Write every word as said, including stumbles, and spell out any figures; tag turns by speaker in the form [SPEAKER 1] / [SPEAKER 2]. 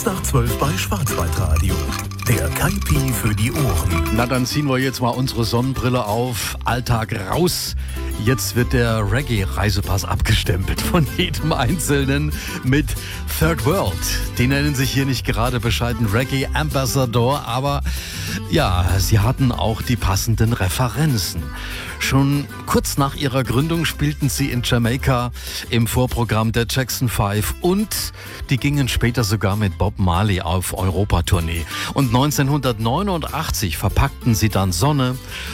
[SPEAKER 1] Kurz nach zwölf bei Schwarzwaldradio. Der Kaipi für die Ohren.
[SPEAKER 2] Na, dann ziehen wir jetzt mal unsere Sonnenbrille auf. Alltag raus. Jetzt wird der Reggae-Reisepass abgestempelt von jedem Einzelnen mit Third World. Die nennen sich hier nicht gerade bescheiden Reggae Ambassador, aber ja, sie hatten auch die passenden Referenzen. Schon kurz nach ihrer Gründung spielten sie in Jamaika im Vorprogramm der Jackson Five und die gingen später sogar mit Bob Marley auf Europatournee. Und neunzehnhundertneunundachtzig verpackten sie dann Sonne